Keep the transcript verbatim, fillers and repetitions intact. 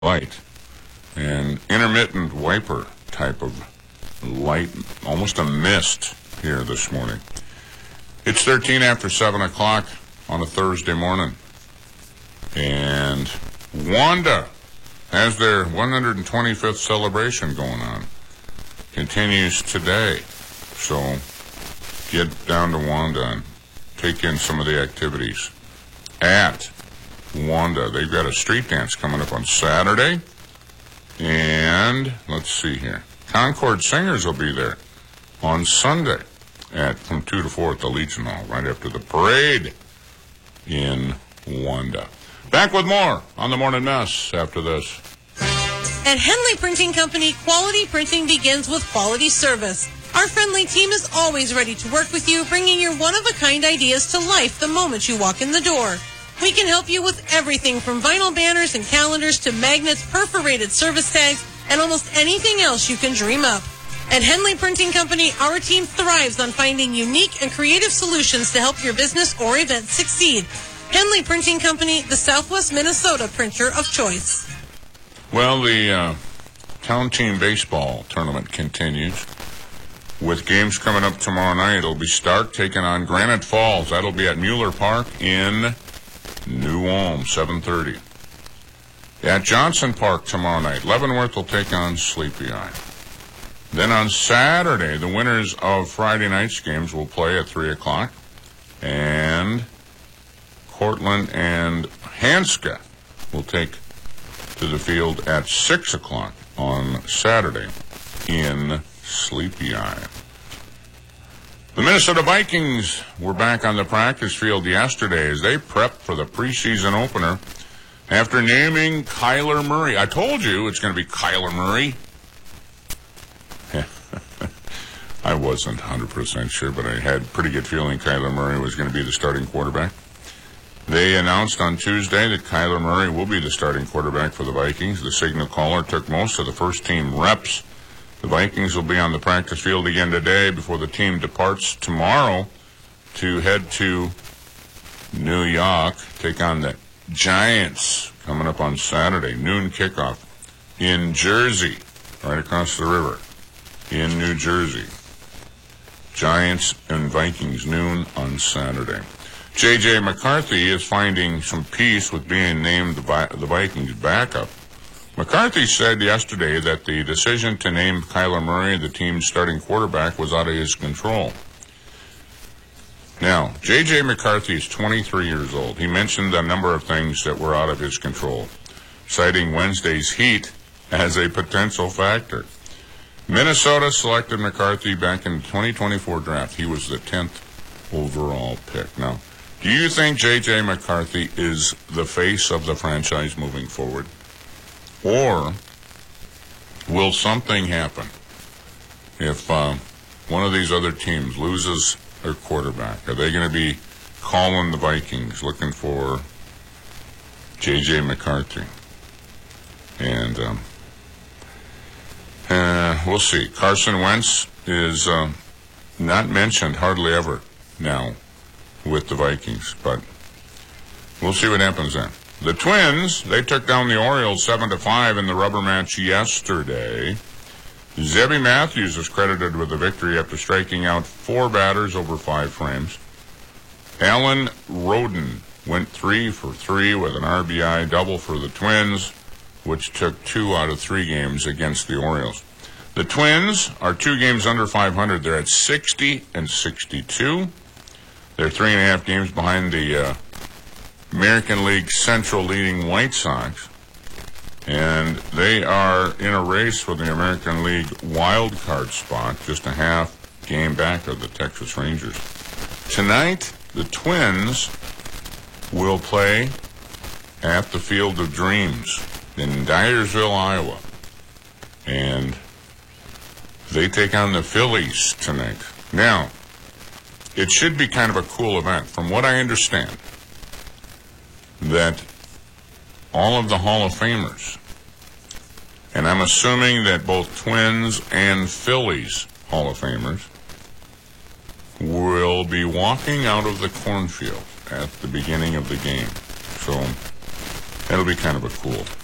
light. An intermittent wiper type of light, almost a mist here this morning. It's thirteen after seven o'clock on a Thursday morning. And Wanda has their one hundred twenty-fifth celebration going on. Continues today. So get down to Wanda and take in some of the activities at Wanda. They've got a street dance coming up on Saturday. And let's see here. Concord Singers will be there on Sunday at from two to four at the Legion Hall, right after the parade in Wanda. Back with more on the Morning Mess after this. At Henley Printing Company, quality printing begins with quality service. Our friendly team is always ready to work with you, bringing your one-of-a-kind ideas to life the moment you walk in the door. We can help you with everything from vinyl banners and calendars to magnets, perforated service tags, and almost anything else you can dream up. At Henley Printing Company, our team thrives on finding unique and creative solutions to help your business or event succeed. Henley Printing Company, the Southwest Minnesota printer of choice. Well, the uh, town team baseball tournament continues. With games coming up tomorrow night, it'll be Stark taking on Granite Falls. That'll be at Mueller Park in New Ulm, seven thirty. At Johnson Park tomorrow night, Leavenworth will take on Sleepy Eye. Then on Saturday, the winners of Friday night's games will play at three o'clock. And Cortland and Hanska will take to the field at six o'clock on Saturday in Sleepy Eye. The Minnesota Vikings were back on the practice field yesterday as they prepped for the preseason opener after naming Kyler Murray. I told you it's going to be Kyler Murray. I wasn't one hundred percent sure, but I had a pretty good feeling Kyler Murray was going to be the starting quarterback. They announced on Tuesday that Kyler Murray will be the starting quarterback for the Vikings. The signal caller took most of the first team reps. The Vikings will be on the practice field again today before the team departs tomorrow to head to New York, take on the Giants coming up on Saturday, noon kickoff in Jersey, right across the river in New Jersey. Giants and Vikings noon on Saturday. J J. McCarthy is finding some peace with being named the, Vi- the Vikings backup. McCarthy said yesterday that the decision to name Kyler Murray the team's starting quarterback was out of his control. Now, J J. McCarthy is twenty-three years old. He mentioned a number of things that were out of his control, citing Wednesday's heat as a potential factor. Minnesota selected McCarthy back in the twenty twenty-four draft. He was the tenth overall pick. Now, do you think J J. McCarthy is the face of the franchise moving forward? Or will something happen if uh, one of these other teams loses their quarterback? Are they going to be calling the Vikings looking for J J. McCarthy? And um, uh, we'll see. Carson Wentz is uh, not mentioned hardly ever now with the Vikings, but we'll see what happens then. The Twins, they took down the Orioles seven to five in the rubber match yesterday. Zebby Matthews is credited with the victory after striking out four batters over five frames. Alan Roden went three for three with an R B I double for the Twins, which took two out of three games against the Orioles. The Twins are two games under five hundred. They're at sixty and sixty-two. They're three and a half games behind the uh, American League Central leading White Sox, and they are in a race for the American League wild card spot, just a half game back of the Texas Rangers. Tonight, the Twins will play at the Field of Dreams in Dyersville, Iowa, and they take on the Phillies tonight. Now, it should be kind of a cool event. From what I understand, that all of the Hall of Famers, and I'm assuming that both Twins and Phillies Hall of Famers will be walking out of the cornfield at the beginning of the game. So that'll be kind of a cool